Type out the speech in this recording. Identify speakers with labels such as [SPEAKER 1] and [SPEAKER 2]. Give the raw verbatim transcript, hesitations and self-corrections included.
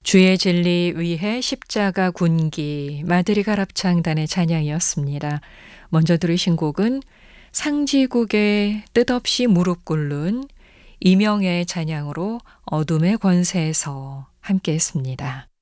[SPEAKER 1] 주의 진리 위해 십자가 군기 마드리갈 합창단의 찬양이었습니다. 먼저 들으신 곡은 상지국의 뜻없이 무릎 꿇는 이명의 찬양으로 어둠의 권세에서 함께했습니다.